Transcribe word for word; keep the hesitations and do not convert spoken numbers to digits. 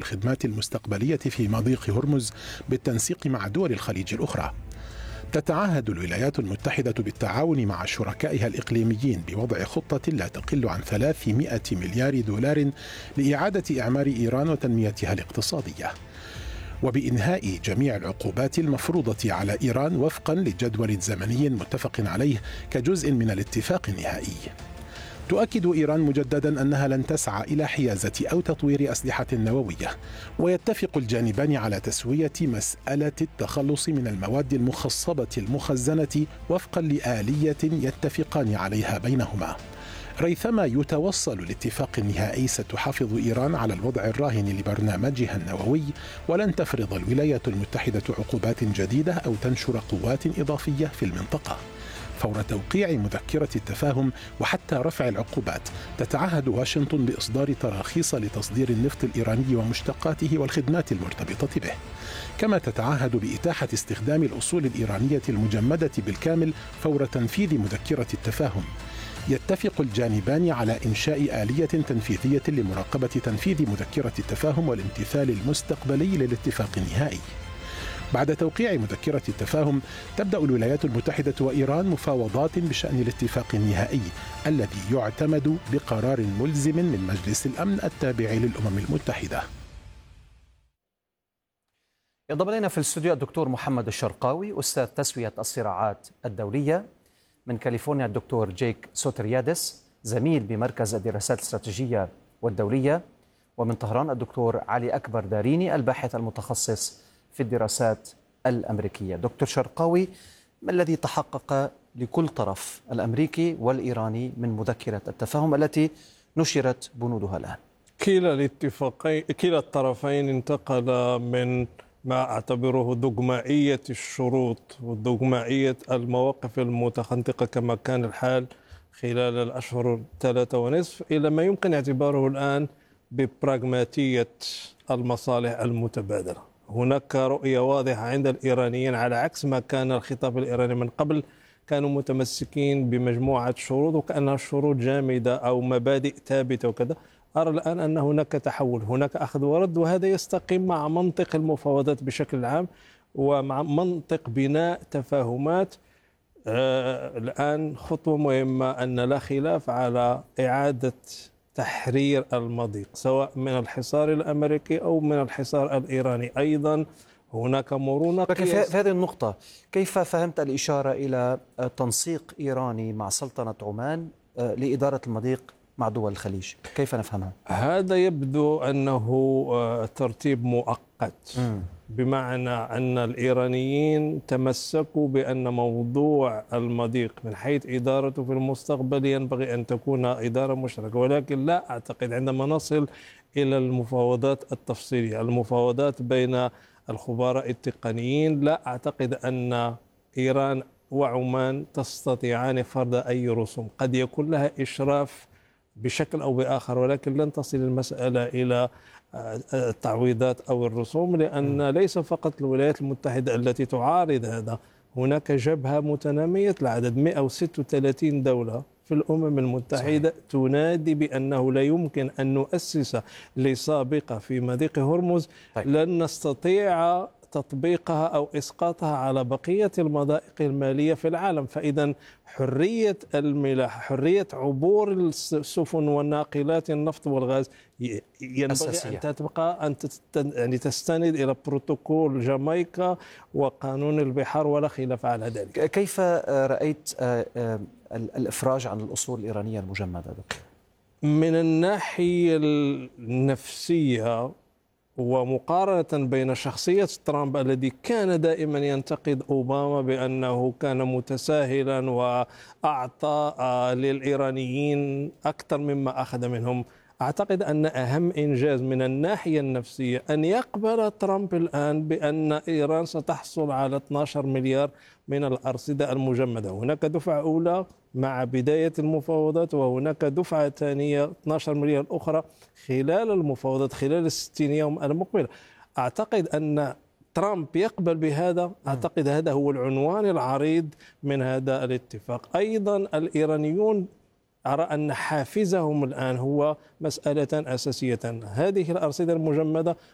الخدمات المستقبلية في مضيق هرمز بالتنسيق مع دول الخليج الأخرى. تتعهد الولايات المتحدة بالتعاون مع شركائها الإقليميين بوضع خطة لا تقل عن ثلاثمائة مليار دولار لإعادة إعمار إيران وتنميتها الاقتصادية، وبإنهاء جميع العقوبات المفروضة على إيران وفقا لجدول زمني متفق عليه كجزء من الاتفاق النهائي. تؤكد إيران مجددا أنها لن تسعى إلى حيازة أو تطوير أسلحة نووية، ويتفق الجانبان على تسوية مسألة التخلص من المواد المخصبة المخزنة وفقا لآلية يتفقان عليها بينهما. ريثما يتوصل الاتفاق النهائي ستحافظ إيران على الوضع الراهن لبرنامجها النووي، ولن تفرض الولايات المتحدة عقوبات جديدة أو تنشر قوات إضافية في المنطقة. فور توقيع مذكرة التفاهم وحتى رفع العقوبات، تتعهد واشنطن بإصدار تراخيص لتصدير النفط الإيراني ومشتقاته والخدمات المرتبطة به، كما تتعهد بإتاحة استخدام الأصول الإيرانية المجمدة بالكامل فور تنفيذ مذكرة التفاهم. يتفق الجانبان على إنشاء آلية تنفيذية لمراقبة تنفيذ مذكرة التفاهم والامتثال المستقبلي للاتفاق النهائي. بعد توقيع مذكرة التفاهم، تبدأ الولايات المتحدة وإيران مفاوضات بشأن الاتفاق النهائي الذي يعتمد بقرار ملزم من مجلس الأمن التابع للأمم المتحدة. ينضم إلينا في الاستوديو الدكتور محمد الشرقاوي، أستاذ تسوية الصراعات الدولية. من كاليفورنيا الدكتور جيك سوتريادس، زميل بمركز الدراسات الاستراتيجية والدولية. ومن طهران الدكتور علي أكبر داريني، الباحث المتخصص في الدراسات الأمريكية. دكتور شرقاوي، ما الذي تحقق لكل طرف الأمريكي والإيراني من مذكرة التفاهم التي نشرت بنودها الآن؟ كلا الاتفاقين كلا الطرفين انتقل من ما أعتبره دogمائية الشروط ودogمائية المواقف المتخنطقة كما كان الحال خلال الأشهر الثلاثة ونصف إلى ما يمكن اعتباره الآن ببراغماتية المصالح المتبادلة. هناك رؤية واضحة عند الإيرانيين، على عكس ما كان الخطاب الإيراني من قبل، كانوا متمسكين بمجموعة شروط وكأنها شروط جامدة أو مبادئ ثابتة وكذا. أرى الآن أن هناك تحول، هناك أخذ ورد، وهذا يستقيم مع منطق المفاوضات بشكل عام ومع منطق بناء تفاهمات. آه الآن خطوة مهمة أن لا خلاف على إعادة تحرير المضيق، سواء من الحصار الأمريكي أو من الحصار الإيراني. أيضا هناك مرونة. في هذه النقطة كيف فهمت الإشارة إلى تنسيق إيراني مع سلطنة عمان لإدارة المضيق مع دول الخليج؟ كيف نفهمها؟ هذا يبدو أنه ترتيب مؤقت، م. بمعنى أن الإيرانيين تمسكوا بأن موضوع المضيق من حيث إدارته في المستقبل ينبغي أن تكون إدارة مشتركة، ولكن لا أعتقد عندما نصل إلى المفاوضات التفصيلية، المفاوضات بين الخبراء التقنيين، لا أعتقد أن إيران وعمان تستطيعان فرض أي رسوم. قد يكون لها إشراف بشكل أو بآخر، ولكن لن تصل المسألة إلى التعويضات أو الرسوم، لأن ليس فقط الولايات المتحدة التي تعارض هذا، هناك جبهة متنامية العدد مئة وستة وثلاثين دولة في الأمم المتحدة صحيح. تنادي بأنه لا يمكن أن نؤسس لسابقة في مضيق هرمز طيب. لن نستطيع تطبيقها أو إسقاطها على بقية المضائق المالية في العالم. فإذا حرية الملاحة، حرية عبور السفن والناقلات النفط والغاز ينبغي أساسية. أن تبقى أن يعني تستند إلى بروتوكول جامايكا وقانون البحار ولا خلاف على ذلك. كيف رأيت الإفراج عن الأصول الإيرانية المجمدة؟ من الناحية النفسية ومقارنة بين شخصية ترامب الذي كان دائما ينتقد أوباما بأنه كان متساهلا وأعطى للإيرانيين أكثر مما أخذ منهم، أعتقد أن أهم إنجاز من الناحية النفسية أن يقبل ترامب الآن بأن إيران ستحصل على اثني عشر مليار من الأرصدة المجمدة. هناك دفعة أولى مع بداية المفاوضات، وهناك دفعة ثانية اثني عشر مليار أخرى خلال المفاوضات خلال الستين يوم المقبلة. أعتقد أن ترامب يقبل بهذا، أعتقد هذا هو العنوان العريض من هذا الاتفاق. أيضا الإيرانيون أرى أن حافزهم الآن هو مسألة أساسية، هذه الأرصدة المجمدة